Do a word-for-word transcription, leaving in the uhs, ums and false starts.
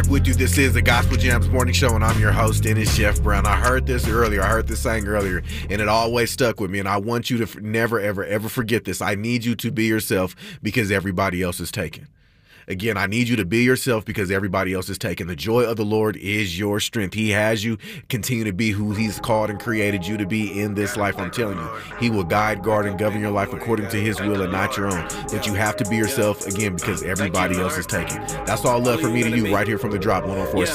With you, this is the Gospel Jams Morning Show, and I'm your host, Dennis Jeff Brown. I heard this earlier. I heard this saying earlier, and it always stuck with me, and I want you to f- never, ever, ever forget this. I need you to be yourself because everybody else is taken. Again, I need you to be yourself because everybody else is taken. The joy of the Lord is your strength. He has you. Continue to be who he's called and created you to be in this life. I'm telling you, he will guide, guard, and govern your life according to his will and not your own. But you have to be yourself, again, because everybody else is taken. That's all love from me to you right here from the Drop one oh four.